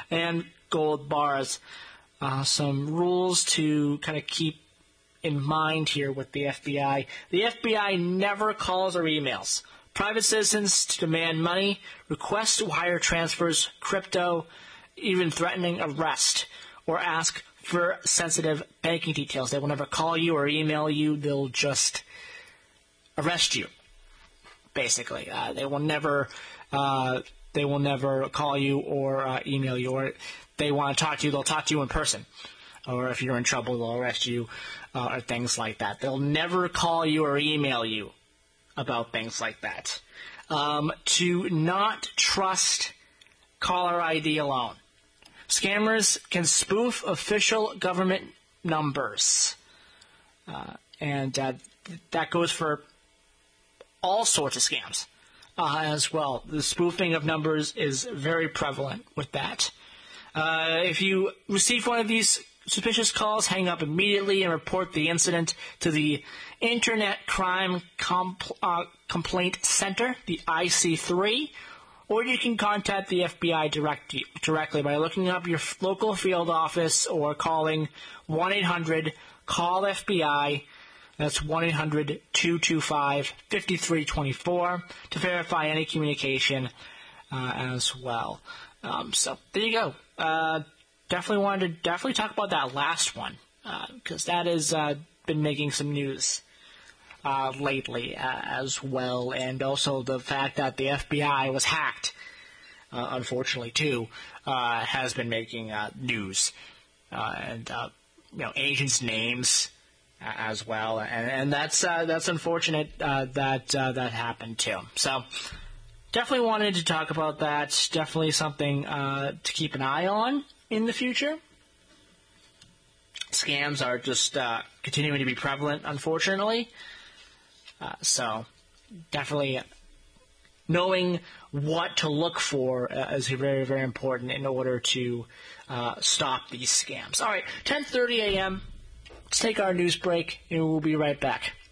and gold bars. Some rules to kind of keep in mind here with the FBI. The FBI never calls or emails private citizens to demand money, request wire transfers, crypto, even threatening arrest, or ask for sensitive banking details. They will never call you or email you. They'll just arrest you, basically. They will never call you or email you. Or they want to talk to you, they'll talk to you in person. Or if you're in trouble, they'll arrest you, or things like that. They'll never call you or email you about things like that. To not trust caller ID alone. Scammers can spoof official government numbers. And that goes for all sorts of scams as well. The spoofing of numbers is very prevalent with that. If you receive one of these suspicious calls, hang up immediately and report the incident to the Internet Crime Complaint Center, the IC3, or you can contact the FBI directly by looking up your local field office or calling 1-800-CALL-FBI. That's 1-800-225-5324 to verify any communication as well. So there you go. Definitely wanted to talk about that last one because that has been making some news lately as well, and also the fact that the FBI was hacked, unfortunately too, has been making news, and agents' names as well, and that's unfortunate that happened too. So definitely wanted to talk about that. Definitely something to keep an eye on in the future. Scams are just continuing to be prevalent, unfortunately. So definitely knowing what to look for is very, very important in order to stop these scams. All right, 10:30 a.m. Let's take our news break, and we'll be right back.